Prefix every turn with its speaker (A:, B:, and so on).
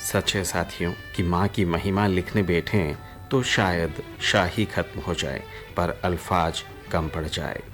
A: सच है साथियों कि माँ की महिमा लिखने बैठें तो शायद शाही खत्म हो जाए पर अल्फाज कम पड़ जाए।